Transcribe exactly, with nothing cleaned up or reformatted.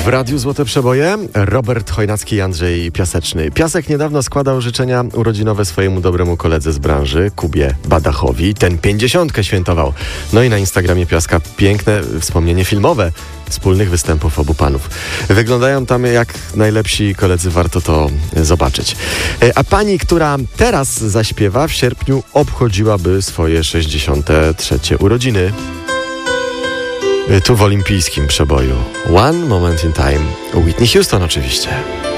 W Radiu Złote Przeboje Robert Chojnacki i Andrzej Piaseczny. Piasek niedawno składał życzenia urodzinowe swojemu dobremu koledze z branży, Kubie Badachowi. Ten pięćdziesiątkę świętował. No i na Instagramie Piaska piękne wspomnienie filmowe wspólnych występów obu panów. Wyglądają tam jak najlepsi koledzy, warto to zobaczyć. A pani, która teraz zaśpiewa, w sierpniu obchodziłaby swoje sześćdziesiąte trzecie urodziny. Tu w olimpijskim przeboju One Moment in Time, Whitney Houston oczywiście.